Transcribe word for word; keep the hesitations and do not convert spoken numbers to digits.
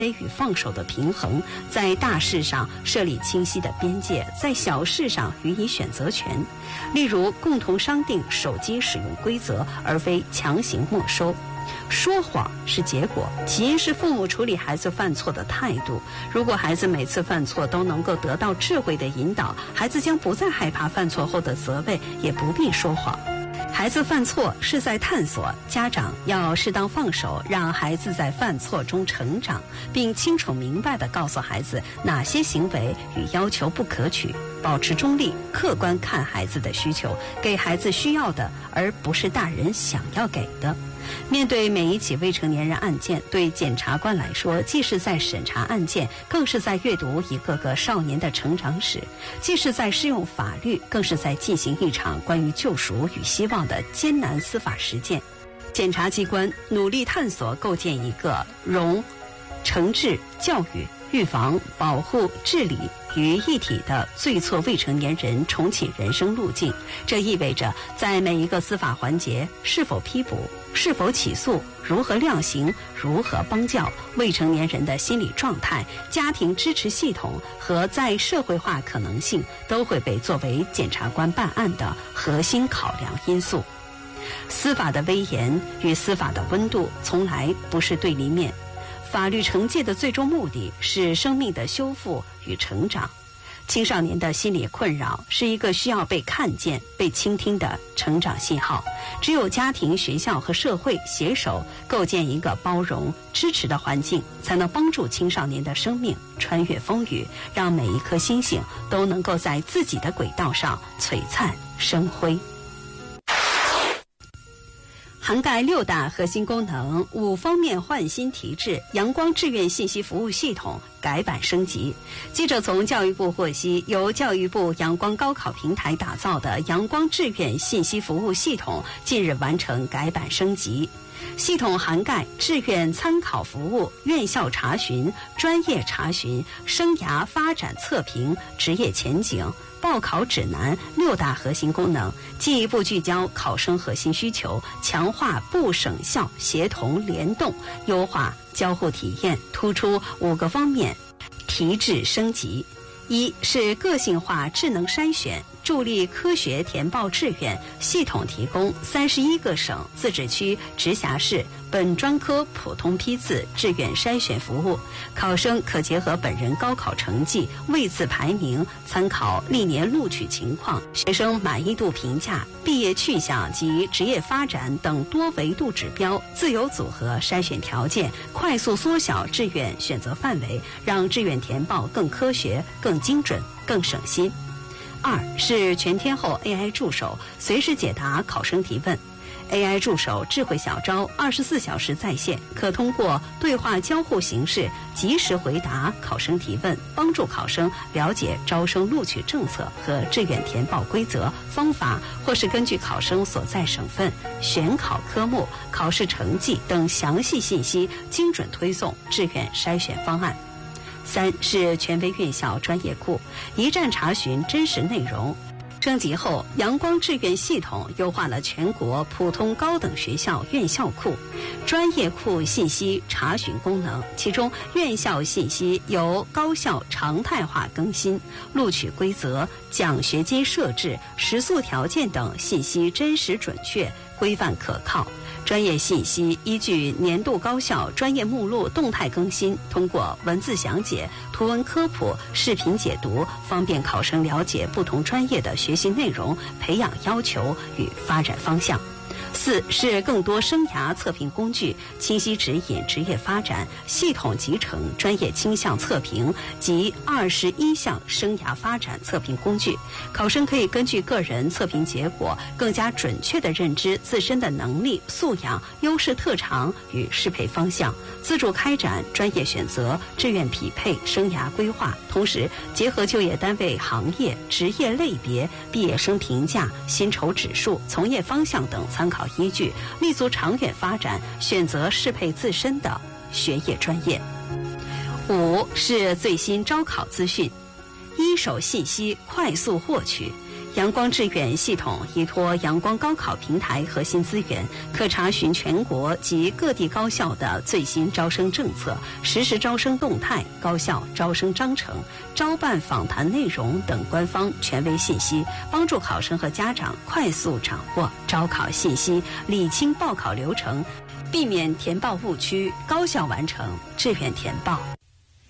与放手的平衡，在大事上设立清晰的边界，在小事上予以选择权。例如，共同商定手机使用规则，而非强行没收。说谎是结果，起因是父母处理孩子犯错的态度。如果孩子每次犯错都能够得到智慧的引导，孩子将不再害怕犯错后的责备，也不必说谎。孩子犯错是在探索，家长要适当放手，让孩子在犯错中成长，并清楚明白地告诉孩子哪些行为与要求不可取，保持中立，客观看孩子的需求，给孩子需要的，而不是大人想要给的。面对每一起未成年人案件，对检察官来说，既是在审查案件，更是在阅读一个个少年的成长史；既是在适用法律，更是在进行一场关于救赎与希望的艰难司法实践。检察机关努力探索构建一个融、惩治、教育、预防、保护、治理于一体的罪错未成年人重启人生路径。这意味着在每一个司法环节，是否批捕、是否起诉、如何量刑、如何帮教，未成年人的心理状态、家庭支持系统和再社会化可能性都会被作为检察官办案的核心考量因素。司法的威严与司法的温度从来不是对立面。法律惩戒的最终目的是生命的修复与成长。青少年的心理困扰是一个需要被看见、被倾听的成长信号。只有家庭、学校和社会携手构建一个包容、支持的环境，才能帮助青少年的生命穿越风雨，让每一颗星星都能够在自己的轨道上璀璨生辉。涵盖六大核心功能、五方面换新提质，阳光志愿信息服务系统改版升级。记者从教育部获悉，由教育部阳光高考平台打造的阳光志愿信息服务系统近日完成改版升级。系统涵盖志愿参考服务、院校查询、专业查询、生涯发展测评、职业前景、报考指南六大核心功能，进一步聚焦考生核心需求，强化部省校协同联动，优化交互体验，突出五个方面提质升级。一是个性化智能筛选，助力科学填报志愿，系统提供三十一个省、自治区、直辖市本专科普通批次志愿筛选服务，考生可结合本人高考成绩、位次排名，参考历年录取情况、学生满意度评价、毕业去向及职业发展等多维度指标，自由组合筛选条件，快速缩小志愿选择范围，让志愿填报更科学、更精准、更省心。二是全天候 A I 助手，随时解答考生提问。A I 助手智慧小招二十四小时在线，可通过对话交互形式及时回答考生提问，帮助考生了解招生录取政策和志愿填报规则、方法，或是根据考生所在省份、选考科目、考试成绩等详细信息，精准推送志愿筛选方案。三是权威院校专业库，一站查询真实内容。升级后，阳光志愿系统优化了全国普通高等学校院校库、专业库信息查询功能，其中院校信息由高校常态化更新，录取规则、奖学金设置、食宿条件等信息真实准确、规范可靠。专业信息依据年度高校专业目录动态更新，通过文字详解、图文科普、视频解读，方便考生了解不同专业的学习内容、培养要求与发展方向。四是更多生涯测评工具，清晰指引职业发展，系统集成专业倾向测评及二十一项生涯发展测评工具，考生可以根据个人测评结果，更加准确地认知自身的能力、素养、优势特长与适配方向，自主开展专业选择、志愿匹配、生涯规划，同时结合就业单位、行业、职业类别、毕业生评价、薪酬指数、从业方向等参考依据，立足长远发展，选择适配自身的学业专业。五是最新招考资讯，一手信息快速获取， 阳光致远系统依托阳光高考平台核心资源，可查询全国及各地高校的最新招生政策、实时招生动态、高校招生章程、招办访谈内容等官方权威信息，帮助考生和家长快速掌握招考信息，理清报考流程，避免填报误区，高效完成志愿填报。